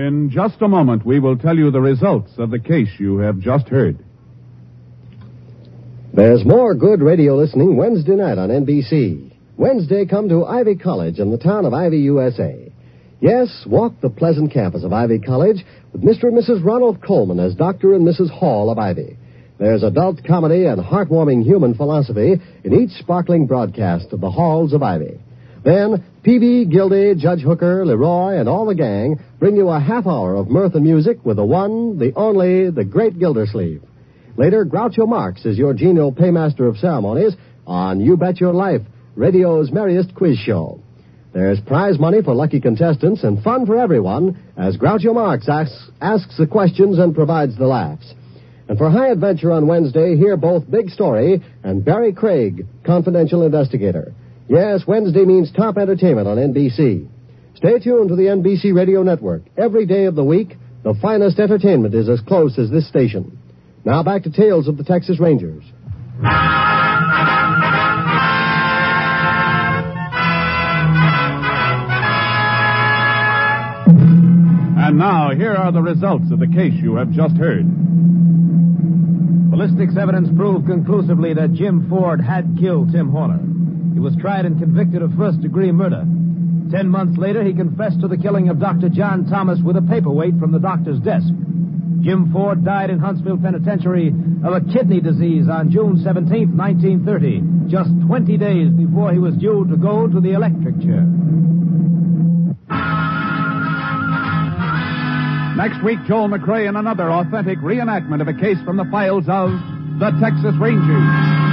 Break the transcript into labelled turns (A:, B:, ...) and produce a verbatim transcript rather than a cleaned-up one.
A: In just a moment, we will tell you the results of the case you have just heard.
B: There's more good radio listening Wednesday night on N B C. Wednesday, come to Ivy College in the town of Ivy, U S A. Yes, walk the pleasant campus of Ivy College with Mister and Missus Ronald Coleman as Doctor and Missus Hall of Ivy. There's adult comedy and heartwarming human philosophy in each sparkling broadcast of the halls of Ivy. Then, Peavy, Gildy, Judge Hooker, Leroy, and all the gang bring you a half hour of mirth and music with the one, the only, the great Gildersleeve. Later, Groucho Marx is your genial paymaster of ceremonies on You Bet Your Life, radio's merriest quiz show. There's prize money for lucky contestants and fun for everyone as Groucho Marx asks, asks the questions and provides the laughs. And for high adventure on Wednesday, hear both Big Story and Barry Craig, confidential investigator. Yes, Wednesday means top entertainment on N B C. Stay tuned to the N B C Radio Network. Every day of the week, the finest entertainment is as close as this station. Now back to Tales of the Texas Rangers.
A: And now, here are the results of the case you have just heard.
C: Ballistics evidence proved conclusively that Jim Ford had killed Tim Horner. He was tried and convicted of first-degree murder. Ten months later, he confessed to the killing of Doctor John Thomas with a paperweight from the doctor's desk. Jim Ford died in Huntsville Penitentiary of a kidney disease on June seventeenth, nineteen thirty, just twenty days before he was due to go to the electric chair.
A: Next week, Joel McRae in another authentic reenactment of a case from the files of the Texas Rangers.